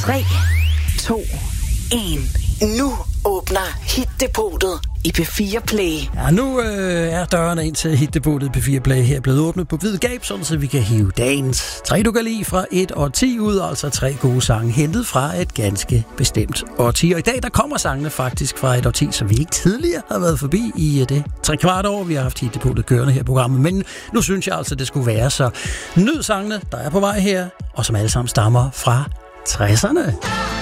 3, 2, 1. Nu åbner Hit-depotet i P4 Play. Ja, nu er dørene ind til Hit-depotet P4 Play her blevet åbnet på vid gab, sådan så vi kan hive dagens 3 du kan lide fra 1 og 10 ud, altså 3 gode sange hentet fra et ganske bestemt årti. Og i dag der kommer sangene faktisk fra et årti, som vi ikke tidligere har været forbi i det 3/4 år, vi har haft Hit-depotet kørende her i programmet. Men nu synes jeg altså, det skulle være, så nyd sangene, der er på vej her, og som alle sammen stammer fra 60'erne.